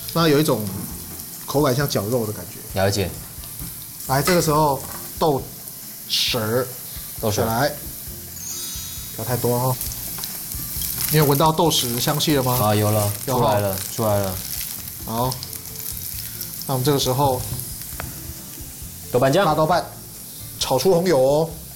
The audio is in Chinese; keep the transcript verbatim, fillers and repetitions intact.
那有一种口感像绞肉的感觉。 了解。 来，这个时候豆豉， 豆豉来，不要太多哦。你有闻到豆豉的香气了吗？ 啊，有了， 有出来了，出来了。 好，那我们这个时候豆瓣酱， 大豆瓣，炒出红油哦。